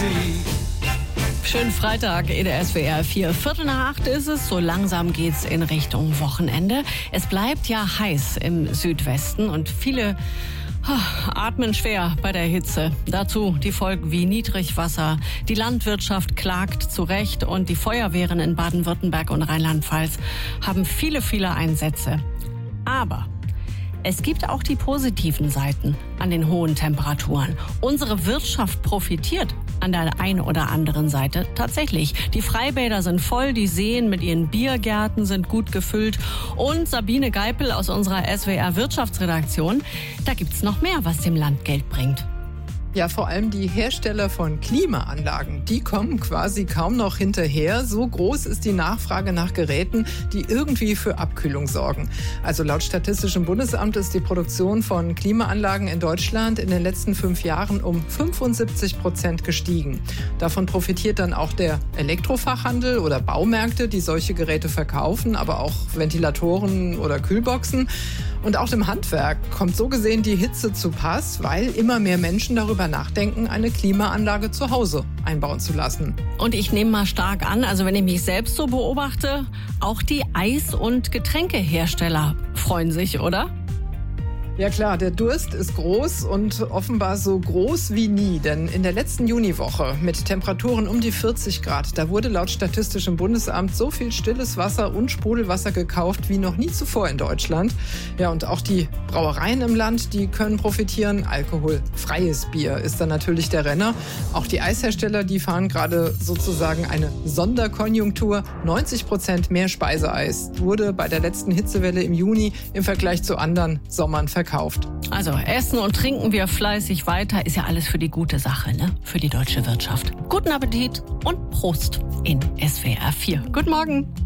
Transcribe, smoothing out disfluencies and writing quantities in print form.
Schönen Freitag in der SWR 4. 7:45 ist es. So langsam geht's in Richtung Wochenende. Es bleibt ja heiß im Südwesten und viele atmen schwer bei der Hitze. Dazu die Folgen wie Niedrigwasser. Die Landwirtschaft klagt zu Recht und die Feuerwehren in Baden-Württemberg und Rheinland-Pfalz haben viele Einsätze. Aber es gibt auch die positiven Seiten an den hohen Temperaturen. Unsere Wirtschaft profitiert an der einen oder anderen Seite tatsächlich. Die Freibäder sind voll, die Seen mit ihren Biergärten sind gut gefüllt. Und Sabine Geipel aus unserer SWR Wirtschaftsredaktion, da gibt's noch mehr, was dem Land Geld bringt. Ja, vor allem die Hersteller von Klimaanlagen, die kommen quasi kaum noch hinterher. So groß ist die Nachfrage nach Geräten, die irgendwie für Abkühlung sorgen. Also laut Statistischem Bundesamt ist die Produktion von Klimaanlagen in Deutschland in den letzten 5 Jahren um 75% gestiegen. Davon profitiert dann auch der Elektrofachhandel oder Baumärkte, die solche Geräte verkaufen, aber auch Ventilatoren oder Kühlboxen. Und auch dem Handwerk kommt so gesehen die Hitze zu Pass, weil immer mehr Menschen darüber nachdenken, eine Klimaanlage zu Hause einbauen zu lassen. Und ich nehme mal stark an, also wenn ich mich selbst so beobachte, auch die Eis- und Getränkehersteller freuen sich, oder? Ja klar, der Durst ist groß und offenbar so groß wie nie. Denn in der letzten Juniwoche mit Temperaturen um die 40 Grad, da wurde laut Statistischem Bundesamt so viel stilles Wasser und Sprudelwasser gekauft wie noch nie zuvor in Deutschland. Ja, und auch die Brauereien im Land, die können profitieren. Alkoholfreies Bier ist dann natürlich der Renner. Auch die Eishersteller, die fahren gerade sozusagen eine Sonderkonjunktur. 90% mehr Speiseeis wurde bei der letzten Hitzewelle im Juni im Vergleich zu anderen Sommern verkauft. Also essen und trinken wir fleißig weiter, ist ja alles für die gute Sache, ne? Für die deutsche Wirtschaft. Guten Appetit und Prost in SWR 4. Guten Morgen.